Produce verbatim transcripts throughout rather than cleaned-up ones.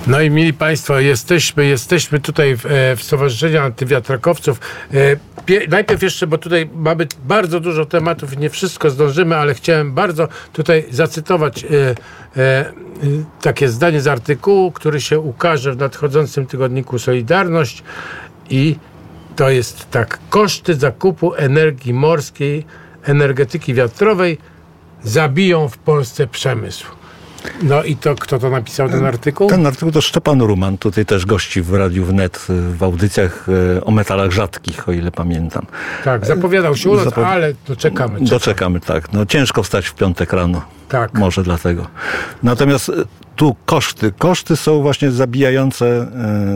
No i mili Państwo, jesteśmy, jesteśmy tutaj w, w Stowarzyszeniu Antywiatrakowców. Pie, najpierw jeszcze, bo tutaj mamy bardzo dużo tematów i nie wszystko zdążymy, ale chciałem bardzo tutaj zacytować e, e, takie zdanie z artykułu, który się ukaże w nadchodzącym tygodniku Solidarność i to jest tak: koszty zakupu energii morskiej, energetyki wiatrowej zabiją w Polsce przemysł. No i to kto to napisał, ten artykuł? Ten artykuł to Szczepan Ruman, tutaj też gości w Radiu Wnet w audycjach o metalach rzadkich, o ile pamiętam. Tak, zapowiadał się u nas, Zapowi- ale doczekamy. Czekamy. Doczekamy, tak. No ciężko wstać w piątek rano. Tak. Może dlatego. Natomiast tu koszty. Koszty są właśnie zabijające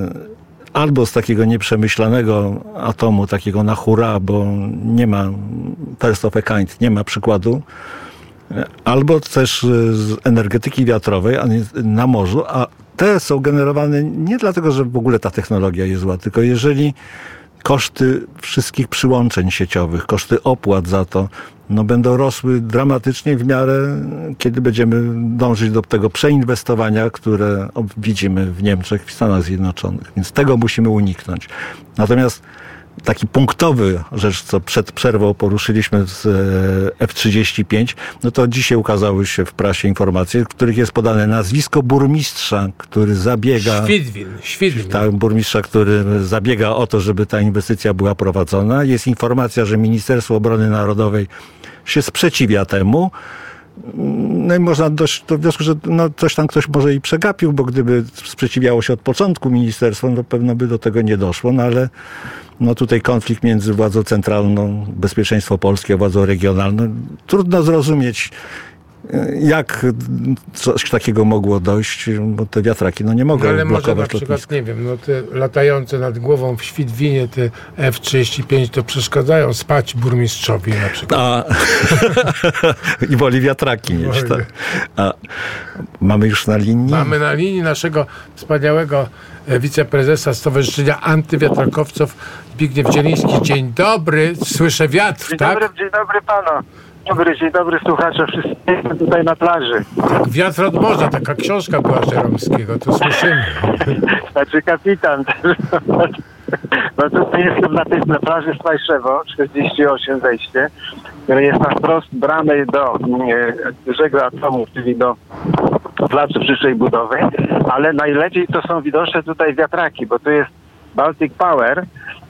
albo z takiego nieprzemyślanego atomu, takiego na hura, bo nie ma first of a kind, nie ma przykładu, albo też z energetyki wiatrowej na morzu, a te są generowane nie dlatego, że w ogóle ta technologia jest zła, tylko jeżeli koszty wszystkich przyłączeń sieciowych, koszty opłat za to, no będą rosły dramatycznie w miarę, kiedy będziemy dążyć do tego przeinwestowania, które widzimy w Niemczech, w Stanach Zjednoczonych. Więc tego musimy uniknąć. Natomiast taki punktowy rzecz, co przed przerwą poruszyliśmy z F trzydzieści pięć, no to dzisiaj ukazały się w prasie informacje, w których jest podane nazwisko burmistrza, który zabiega... Świdwin, Świdwin. Tak, burmistrza, który zabiega o to, żeby ta inwestycja była prowadzona. Jest informacja, że Ministerstwo Obrony Narodowej się sprzeciwia temu. No i można dojść do wniosku, że no coś tam ktoś może i przegapił, bo gdyby sprzeciwiało się od początku ministerstwo, no pewno by do tego nie doszło, no ale no tutaj konflikt między władzą centralną, bezpieczeństwo polskie, a władzą regionalną. Trudno zrozumieć, jak coś takiego mogło dojść, bo te wiatraki no nie mogą no, ale blokować może na przykład, lotniska. nie wiem, no te latające nad głową w Świdwinie te F trzydzieści pięć to przeszkadzają spać burmistrzowi na przykład. A, i woli wiatraki mieć. Tak. A mamy już na linii? Mamy na linii naszego wspaniałego wiceprezesa Stowarzyszenia Antywiatrakowców Zbigniew Zieliński. Dzień dobry, słyszę wiatr, dzień tak? Dobry, dzień dobry pana. Dobry, dzień dobry słuchacze, wszyscy tutaj na plaży. Tak, wiatr od morza, taka książka była Żeromskiego, to słyszymy. Znaczy kapitan. No tutaj jestem na tej na plaży Spajszewo, czterdzieści osiem wejście, które jest na wprost bramy do e, dużego atomu, czyli do placu przyszłej budowy, ale najlepiej to są widoczne tutaj wiatraki, bo tu jest Baltic Power.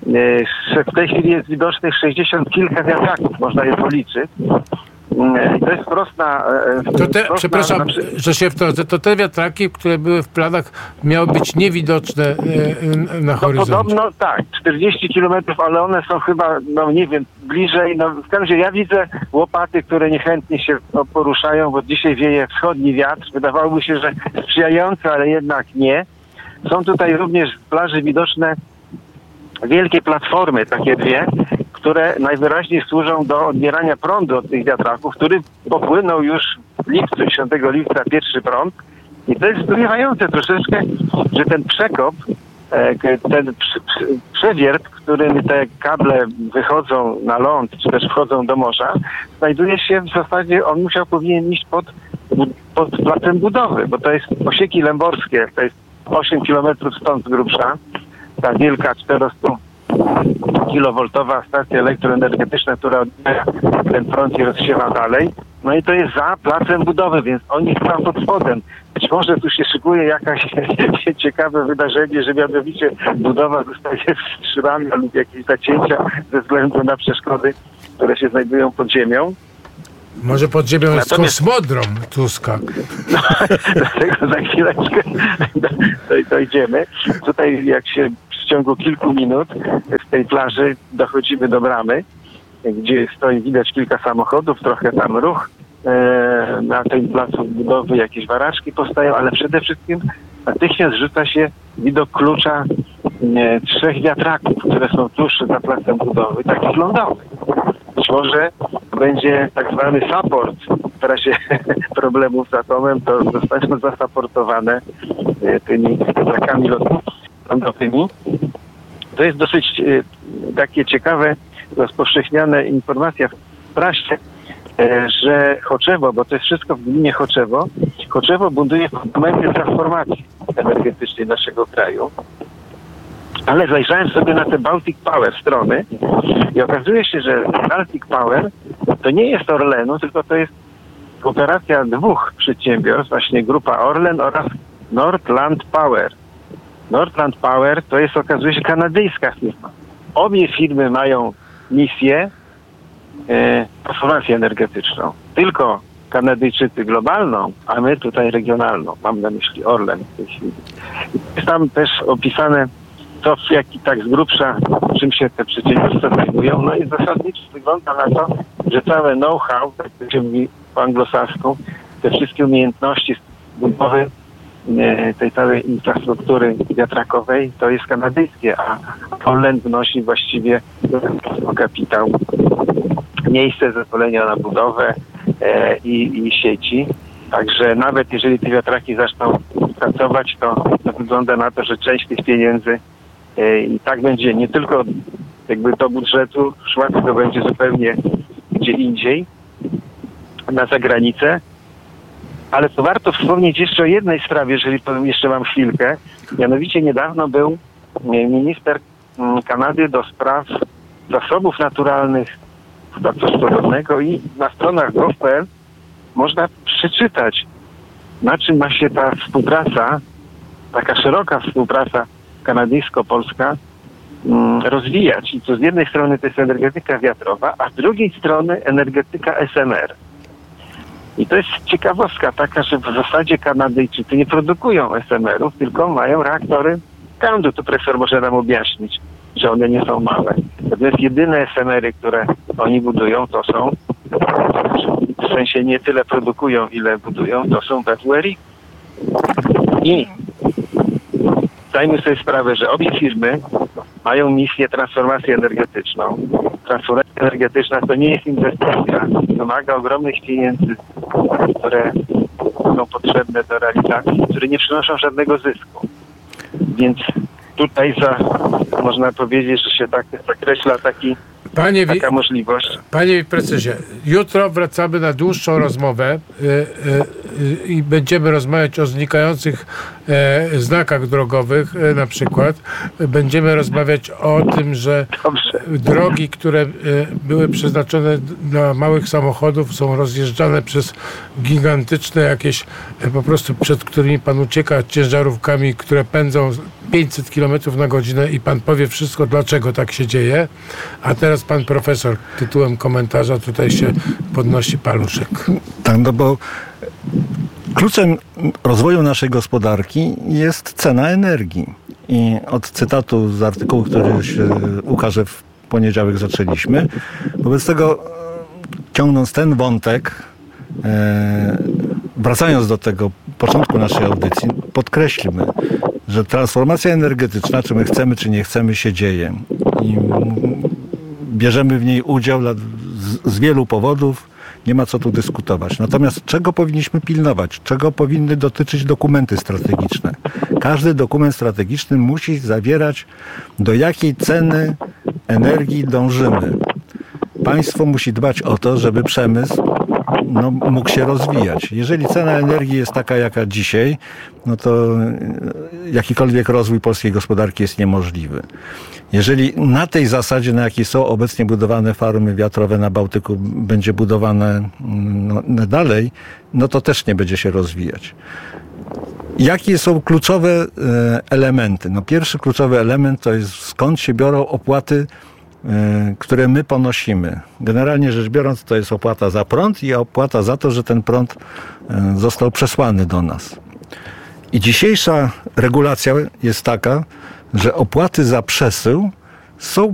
W tej chwili jest widocznych sześćdziesiąt kilka wiatraków, można je policzyć. I to jest wprost na... To te, wprost przepraszam, na, na... że się wtrącę, to te wiatraki, które były w planach, miały być niewidoczne na horyzoncie. No podobno tak, czterdzieści kilometrów, ale one są chyba, no nie wiem, bliżej. No w każdym razie ja widzę łopaty, które niechętnie się poruszają, bo dzisiaj wieje wschodni wiatr. Wydawałoby się, że sprzyjający, ale jednak nie. Są tutaj również z plaży widoczne wielkie platformy, takie dwie, które najwyraźniej służą do odbierania prądu od tych wiatraków, który popłynął już w lipcu, dziesiątego lipca pierwszy prąd. I to jest zdumiewające troszeczkę, że ten przekop, ten przewiert, którym te kable wychodzą na ląd, czy też wchodzą do morza, znajduje się w zasadzie, on musiał powinien iść pod, pod placem budowy, bo to jest Osieki Lęborskie, to jest osiem kilometrów stąd z grubsza, ta wielka czterostokilowoltowa stacja elektroenergetyczna, która odbiera ten prąd i rozsiewa dalej. No i to jest za placem budowy, więc oni są pod spodem. Być może tu się szykuje jakaś ciekawe wydarzenie, że mianowicie budowa zostaje wstrzymana lub jakieś zacięcia ze względu na przeszkody, które się znajdują pod ziemią. Może pod ziemią jest Natomiast... kosmodrom Tuska. No, dlatego za chwileczkę dojdziemy. Tutaj jak się w ciągu kilku minut z tej plaży dochodzimy do bramy, gdzie stoi, widać kilka samochodów, trochę tam ruch. E, na tym placu budowy jakieś waraczki powstają, ale przede wszystkim natychmiast rzuca się widok klucza e, trzech wiatraków, które są tuż za placem budowy, takich lądowych. Być może będzie tak zwany support w razie problemów z atomem, to zostaną zasaportowane e, tymi wiatrakami lądowymi. To jest dosyć e, takie ciekawe, rozpowszechniane informacja w prasie, że Choczewo, bo to jest wszystko w gminie Choczewo, Choczewo buduje fundamenty transformacji. energetycznej naszego kraju. Ale zajrzałem sobie na te Baltic Power strony i okazuje się, że Baltic Power to nie jest Orlenu, tylko to jest kooperacja dwóch przedsiębiorstw, właśnie grupa Orlen oraz Nordland Power. Nordland Power to jest, okazuje się, kanadyjska firma. Obie firmy mają misję e, transformację energetyczną. Tylko Kanadyjczycy globalną, a my tutaj regionalną. Mam na myśli Orlen w tej chwili. Jest tam też opisane to, jak i tak z grubsza, czym się te przedsiębiorstwa zajmują. No i zasadniczo wygląda na to, że całe know-how, tak jak się mówi po anglosasku, te wszystkie umiejętności budowy tej całej infrastruktury wiatrakowej to jest kanadyjskie, a Orlen wnosi właściwie o kapitał miejsce, zezwolenia na budowę e, i, i sieci. Także nawet jeżeli te wiatraki zaczną pracować, to, to wygląda na to, że część tych pieniędzy e, i tak będzie nie tylko jakby do budżetu szła, tylko będzie zupełnie gdzie indziej, na zagranicę. Ale to warto wspomnieć jeszcze o jednej sprawie, jeżeli powiem, jeszcze mam chwilkę. Mianowicie niedawno był minister Kanady do spraw zasobów naturalnych, chyba coś podobnego, i na stronach gov kropka p l można przeczytać, na czym ma się ta współpraca, taka szeroka współpraca kanadyjsko-polska rozwijać. I to z jednej strony to jest energetyka wiatrowa, a z drugiej strony energetyka S M R. I to jest ciekawostka taka, że w zasadzie Kanadyjczycy nie produkują S M R ów, tylko mają reaktory Candu. Tu profesor może nam objaśnić, że one nie są małe. Natomiast jedyne S M R y, które oni budują, to są, w sensie nie tyle produkują, ile budują, to są B W R I. I zdajmy sobie sprawę, że obie firmy mają misję transformacji energetyczną. Transformacja energetyczna to nie jest inwestycja. Wymaga ogromnych pieniędzy, które są potrzebne do realizacji, które nie przynoszą żadnego zysku. Więc tutaj za, można powiedzieć, że się tak zakreśla taki, Panie wi- taka możliwość. Panie prezesie, jutro wracamy na dłuższą rozmowę y, y, y, i będziemy rozmawiać o znikających y, znakach drogowych y, na przykład. Będziemy rozmawiać o tym, że Dobrze. drogi, które y, były przeznaczone dla małych samochodów, są rozjeżdżane przez gigantyczne jakieś, y, po prostu przed którymi pan ucieka ciężarówkami, które pędzą pięćset kilometrów na godzinę i pan powie wszystko, dlaczego tak się dzieje. A teraz pan profesor tytułem komentarza tutaj się podnosi paluszek. Tak, no bo kluczem rozwoju naszej gospodarki jest cena energii. I od cytatu z artykułu, który się ukaże w poniedziałek, zaczęliśmy. Wobec tego, ciągnąc ten wątek, e, wracając do tego początku naszej audycji, podkreślmy, że transformacja energetyczna, czy my chcemy, czy nie chcemy, się dzieje. I bierzemy w niej udział z, z wielu powodów, nie ma co tu dyskutować. Natomiast czego powinniśmy pilnować? Czego powinny dotyczyć dokumenty strategiczne? Każdy dokument strategiczny musi zawierać, do jakiej ceny energii dążymy. Państwo musi dbać o to, żeby przemysł no, mógł się rozwijać. Jeżeli cena energii jest taka, jaka dzisiaj, no to jakikolwiek rozwój polskiej gospodarki jest niemożliwy. Jeżeli na tej zasadzie, na jakiej są obecnie budowane farmy wiatrowe na Bałtyku, będzie budowane no, dalej, no to też nie będzie się rozwijać. Jakie są kluczowe e, elementy? No, pierwszy kluczowy element to jest, skąd się biorą opłaty, e, które my ponosimy. Generalnie rzecz biorąc, to jest opłata za prąd i opłata za to, że ten prąd e, został przesłany do nas. I dzisiejsza regulacja jest taka, że opłaty za przesył są